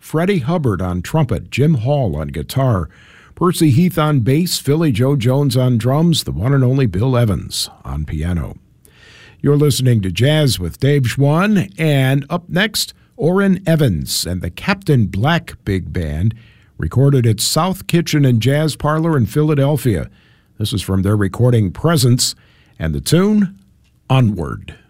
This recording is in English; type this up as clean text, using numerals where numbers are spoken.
Freddie Hubbard on trumpet, Jim Hall on guitar, Percy Heath on bass, Philly Joe Jones on drums, the one and only Bill Evans on piano. You're listening to Jazz with Dave Schwann, and up next, Orrin Evans and the Captain Black Big Band, recorded at South Kitchen and Jazz Parlor in Philadelphia. This is from their recording Presence, and the tune, Onward.